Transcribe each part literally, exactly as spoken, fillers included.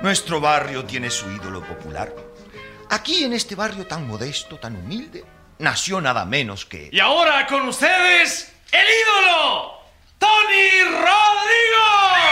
Nuestro barrio tiene su ídolo popular. Aquí, en este barrio tan modesto, tan humilde, nació nada menos que... Y ahora con ustedes, el ídolo, Tony Rodrigo.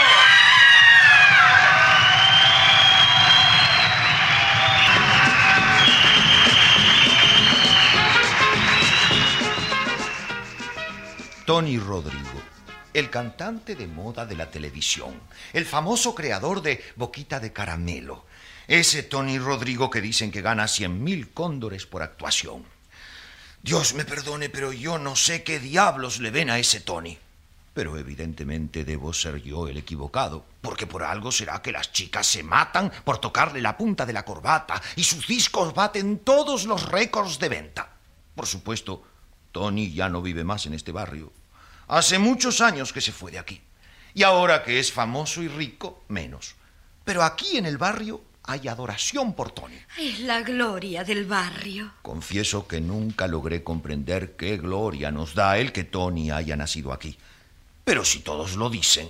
Tony Rodrigo, el cantante de moda de la televisión, el famoso creador de Boquita de Caramelo. Ese Tony Rodrigo que dicen que gana cien mil cóndores por actuación. Dios me perdone, pero yo no sé qué diablos le ven a ese Tony. Pero evidentemente debo ser yo el equivocado, porque por algo será que las chicas se matan por tocarle la punta de la corbata y sus discos baten todos los récords de venta. Por supuesto, Tony ya no vive más en este barrio. Hace muchos años que se fue de aquí. Y ahora que es famoso y rico, menos. Pero aquí en el barrio hay adoración por Tony. Es la gloria del barrio. Confieso que nunca logré comprender qué gloria nos da el que Tony haya nacido aquí. Pero si todos lo dicen...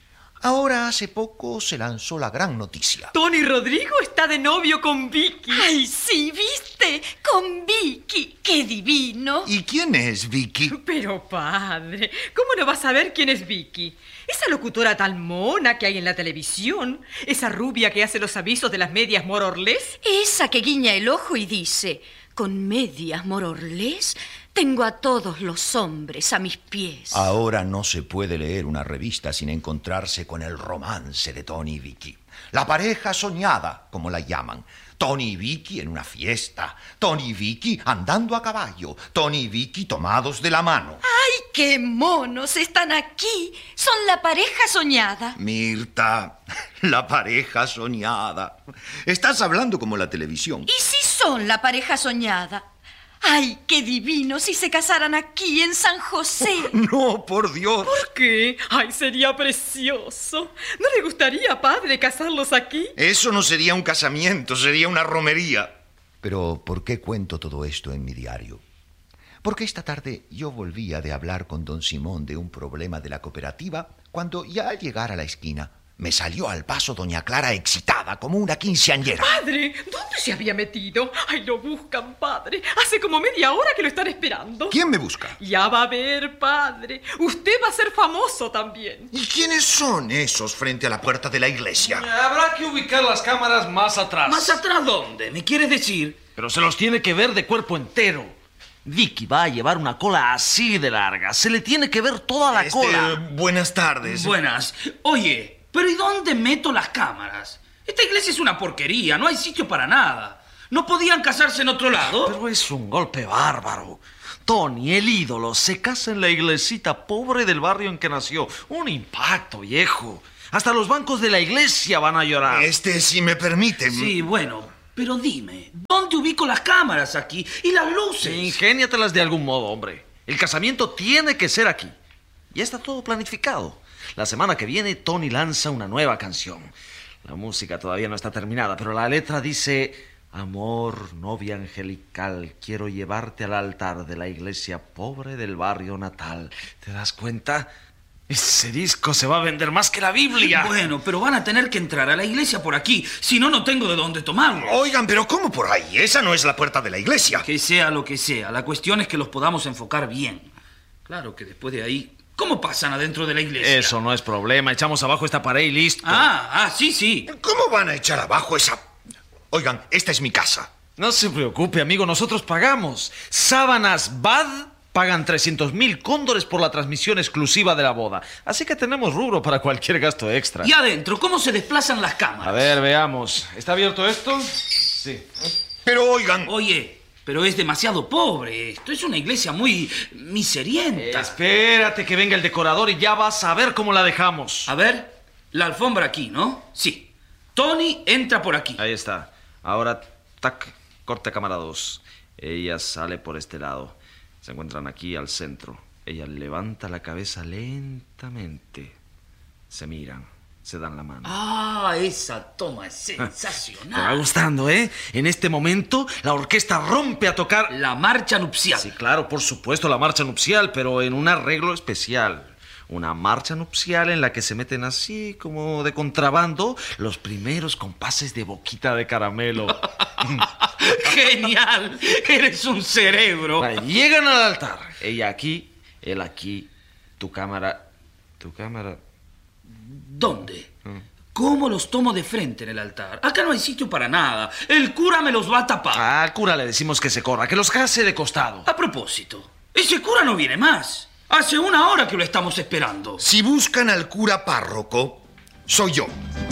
Ahora hace poco se lanzó la gran noticia. Tony Rodrigo está de novio con Vicky. ¡Ay, sí! ¿Viste? Con Vicky. ¡Qué divino! ¿Y quién es Vicky? Pero padre, ¿cómo no vas a saber quién es Vicky? Esa locutora tan mona que hay en la televisión. Esa rubia que hace los avisos de las medias mororlés. Esa que guiña el ojo y dice... Con medias mororlés tengo a todos los hombres a mis pies. Ahora no se puede leer una revista sin encontrarse con el romance de Tony y Vicky. La pareja soñada, como la llaman. Tony y Vicky en una fiesta. Tony y Vicky andando a caballo. Tony y Vicky tomados de la mano. ¡Ay, qué monos! Están aquí. Son la pareja soñada. Mirta, la pareja soñada. Estás hablando como la televisión. ¿Y si son la pareja soñada? ¡Ay, qué divino si se casaran aquí en San José! No, por Dios. ¿Por qué? ¡Ay, sería precioso! ¿No le gustaría, padre, casarlos aquí? Eso no sería un casamiento, sería una romería. Pero, ¿por qué cuento todo esto en mi diario? Porque esta tarde yo volvía de hablar con don Simón de un problema de la cooperativa cuando ya al llegar a la esquina me salió al paso doña Clara excitada como una quinceañera. ¡Padre! ¿Dónde se había metido? ¡Ay, lo buscan, padre! Hace como media hora que lo están esperando. ¿Quién me busca? Ya va a ver, padre. Usted va a ser famoso también. ¿Y quiénes son esos frente a la puerta de la iglesia? Habrá que ubicar las cámaras más atrás. ¿Más atrás dónde? ¿Me quieres decir? Pero se los tiene que ver de cuerpo entero. Vicky va a llevar una cola así de larga. Se le tiene que ver toda la Este, cola. Buenas tardes. Buenas. Oye, ¿pero y dónde meto las cámaras? Esta iglesia es una porquería, no hay sitio para nada. ¿No podían casarse en otro lado? Pero es un golpe bárbaro. Tony, el ídolo, se casa en la iglesita pobre del barrio en que nació. Un impacto, viejo. Hasta los bancos de la iglesia van a llorar. Este, si me permiten. Sí, bueno, pero dime, ¿dónde ubico las cámaras aquí? ¿Y las luces? Ingéniatelas de algún modo, hombre. El casamiento tiene que ser aquí. Ya está todo planificado. La semana que viene, Tony lanza una nueva canción. La música todavía no está terminada, pero la letra dice... Amor, novia angelical, quiero llevarte al altar de la iglesia pobre del barrio natal. ¿Te das cuenta? Ese disco se va a vender más que la Biblia. Bueno, pero van a tener que entrar a la iglesia por aquí. Si no, no tengo de dónde tomarlo. Oigan, pero ¿cómo por ahí? Esa no es la puerta de la iglesia. Que sea lo que sea, la cuestión es que los podamos enfocar bien. Claro que después de ahí... ¿Cómo pasan adentro de la iglesia? Eso no es problema. Echamos abajo esta pared y listo. Ah, ah, sí, sí. ¿Cómo van a echar abajo esa...? Oigan, esta es mi casa. No se preocupe, amigo. Nosotros pagamos. Sábanas Bad pagan trescientos mil cóndores por la transmisión exclusiva de la boda. Así que tenemos rubro para cualquier gasto extra. ¿Y adentro? ¿Cómo se desplazan las cámaras? A ver, veamos. ¿Está abierto esto? Sí. Pero oigan... Oye... Pero es demasiado pobre esto. Es una iglesia muy miserienta. Espérate que venga el decorador y ya vas a ver cómo la dejamos. A ver, la alfombra aquí, ¿no? Sí. Tony entra por aquí. Ahí está. Ahora, tac, corte cámara dos. Ella sale por este lado. Se encuentran aquí al centro. Ella levanta la cabeza lentamente. Se miran. Se dan la mano. Ah, esa toma es Te va sensacional. gustando, ¿eh? En este momento, la orquesta rompe a tocar... La marcha nupcial. Sí, claro, por supuesto, la marcha nupcial, pero en un arreglo especial. Una marcha nupcial en la que se meten así como de contrabando los primeros compases de Boquita de Caramelo. ¡Genial! ¡Eres un cerebro! Vale, llegan al altar. Ella aquí, él aquí, tu cámara, tu cámara. ¿Dónde? ¿Cómo los tomo de frente en el altar? Acá no hay sitio para nada. El cura me los va a tapar. Ah, al cura le decimos que se corra, que los case de costado. A propósito, ese cura no viene más. Hace una hora que lo estamos esperando. Si buscan al cura párroco, soy yo.